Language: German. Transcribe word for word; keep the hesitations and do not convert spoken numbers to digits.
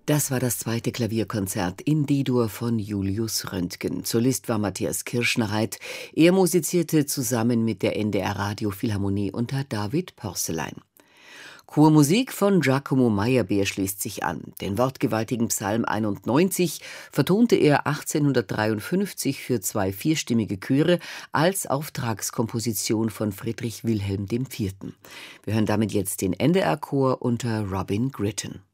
Das war das zweite Klavierkonzert in D-Dur von Julius Röntgen. Solist war Matthias Kirschnereit. Er musizierte zusammen mit der N D R Radiophilharmonie unter David Pörßelein. Chormusik von Giacomo Meyerbeer schließt sich an. Den wortgewaltigen Psalm einundneunzig vertonte er achtzehnhundertdreiundfünfzig für zwei vierstimmige Chöre als Auftragskomposition von Friedrich Wilhelm der Vierte. Wir hören damit jetzt den N D R-Chor unter Robin Gritton.